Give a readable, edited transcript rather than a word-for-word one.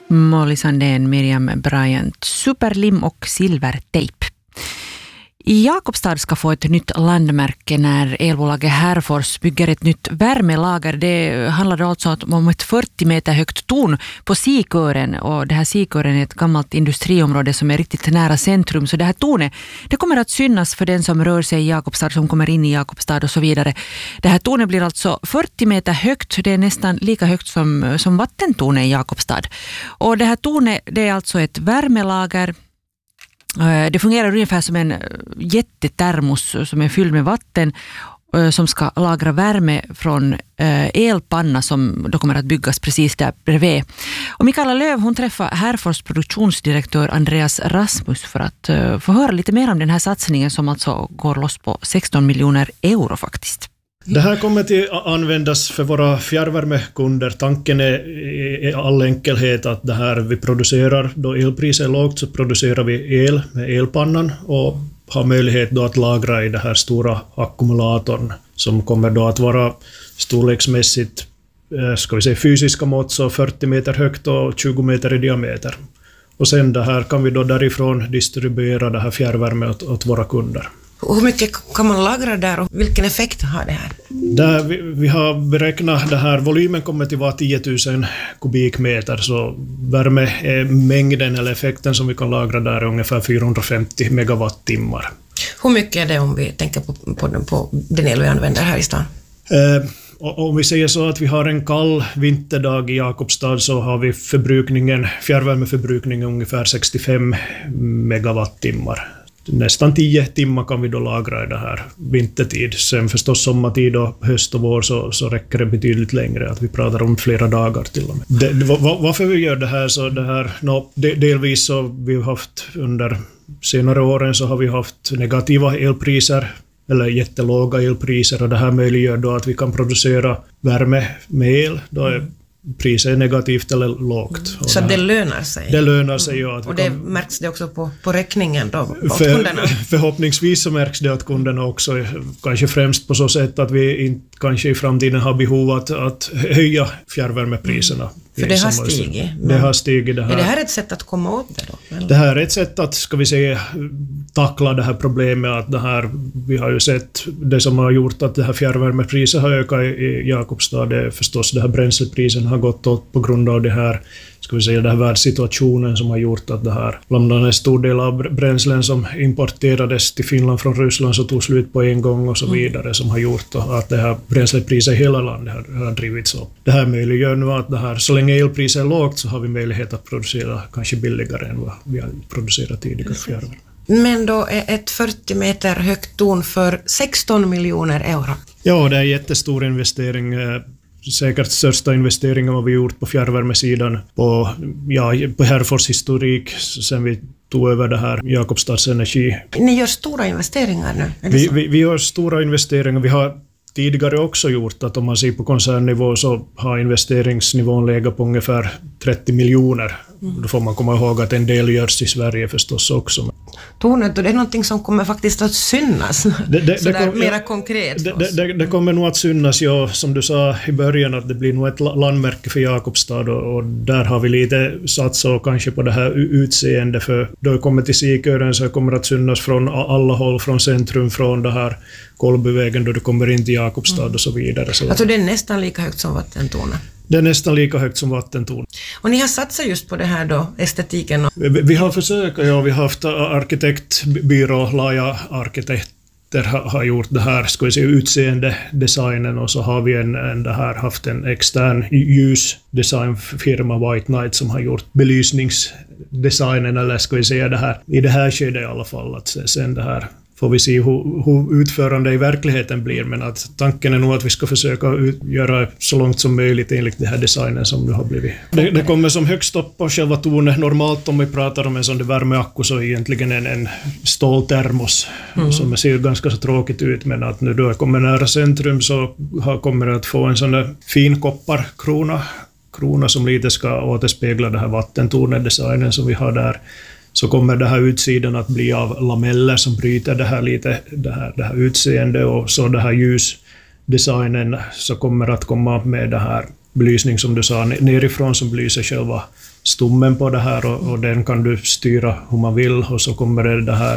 Molly Sandén, Miriam Bryant, superlim och silvertejp. Jakobstad ska få ett nytt landmärke när elbolaget Herfors bygger ett nytt värmelager. Det handlar alltså om ett 40 meter högt torn på Sikören, och det här Sikören är ett gammalt industriområde som är riktigt nära centrum. Så det här tornet, det kommer att synas för den som rör sig i Jakobstad, som kommer in i Jakobstad och så vidare. Det här tornet blir alltså 40 meter högt. Det är nästan lika högt som vattentornet i Jakobstad. Och det här tornet, det är alltså ett värmelager. Det fungerar ungefär som en jättetermos som är fylld med vatten som ska lagra värme från elpanna som då kommer att byggas precis där bredvid. Och Mikaela Löv, hon träffar Herfors produktionsdirektör Andreas Rasmus för att få höra lite mer om den här satsningen som alltså går loss på 16 miljoner euro faktiskt. Det här kommer till att användas för våra fjärrvärmekunder. Tanken är i all enkelhet att det här vi producerar, då elpriset är lågt så producerar vi el med elpannan och har möjlighet då att lagra i det här stora ackumulatorn som kommer då att vara storleksmässigt, ska vi säga fysiska mått, så 40 meter högt och 20 meter i diameter. Och sen det här kan vi då därifrån distribuera det här fjärrvärme åt våra kunder. Hur mycket kan man lagra där och vilken effekt har det här? Vi har beräknat det här, volymen kommer till vara 10 000 kubikmeter, så värmemängden eller effekten som vi kan lagra där är ungefär 450 megawattimmar. Hur mycket är det om vi tänker på den el vi använder här i stan? Om vi säger så att vi har en kall vinterdag i Jakobstad så har vi fjärrvärmeförbrukningen ungefär 65 megawattimmar. Nästan 10 timmar kan vi då lagra i det här vintertid. Sen förstås sommartid och höst och vår så räcker det betydligt längre, att vi pratar om flera dagar till och med. Varför vi gör det här så det här, delvis så vi har haft under senare åren så har vi haft negativa elpriser eller jättelåga elpriser, och det här möjliggör då att vi kan producera värme med el. Då är priset är negativt eller lågt. Så det lönar sig? Det lönar sig, ja. Och det märks det också på räkningen då, åt kunderna? Förhoppningsvis så märks det åt kunderna också, kanske främst på så sätt att vi kanske i framtiden har behov att höja fjärrvärmepriserna. För det har stigit? Det har stigit. Är det här ett sätt att komma åt det då? Det här är ett sätt att, ska vi säga, tackla det här problemet. Att det här, vi har ju sett det som har gjort att det här fjärrvärmepriset har ökat i Jakobstad. Det är förstås det här bränsleprisen har gått åt på grund av det här, ska vi säga, den här världssituationen som har gjort att det här, bland annat en stor del av bränslen som importerades till Finland från Ryssland så tog slut på en gång och så vidare, som har gjort att det här bränslepriset i hela landet har drivits upp. Det här möjliggör nu att det här, så länge elpriset är lågt så har vi möjlighet att producera kanske billigare än vad vi har producerat tidigare fjärrvärme. Men då är ett 40 meter högt torn för 16 miljoner euro? Ja, det är en jättestor investering. Säkert största investeringen vad vi gjort på fjärrvärmesidan på Herfors historik sen vi tog över det här Jakobstads Energi. Ni gör stora investeringar nu? Vi gör stora investeringar. Vi har tidigare också gjort att om man ser på koncernnivå så har investeringsnivån legat på ungefär 30 miljoner. Då får man komma ihåg att en del görs i Sverige förstås också. Tornet, det är någonting som kommer faktiskt att synas mera konkret. Det kommer nog att synas, ja, som du sa i början, att det blir nog ett landmärke för Jakobstad, och där har vi lite satsat kanske på det här utseende, för då det kommer till Sikören så kommer det att synas från alla håll, från centrum, från det här Kolbyvägen då du kommer in till Jakobstad och så vidare. Så alltså det är nästan lika högt som vattentornet? Det är nästan lika högt som vattentorn. Och ni har satsat just på det här då, estetiken? Vi har försökt, ja, vi har haft arkitektbyrå, Laja arkitekter har gjort det här, ska vi säga, utseende designen, och så har vi haft en extern ljusdesignfirma, White Knight, som har gjort belysningsdesignen, eller ska vi säga det här, i det här skedet i alla fall, att sen det här får vi se hur utförande i verkligheten blir, men att tanken är nog att vi ska försöka göra så långt som möjligt enligt den här designen som nu har blivit. Det kommer som högst upp på själva tornet. Normalt om vi pratar om en sån värmeakku så är egentligen en ståltermos som ser ganska så tråkigt ut, men att nu då jag kommer nära centrum så kommer det att få en sån där fin kopparkrona som lite ska återspegla det här vattentornet-designen som vi har där. Så kommer det här utsidan att bli av lameller som bryter det här lite, det här utseende, och så det här ljusdesignen så kommer att komma med det här belysning som du sa nerifrån som belyser själva stommen på det här och den kan du styra hur man vill och så kommer det här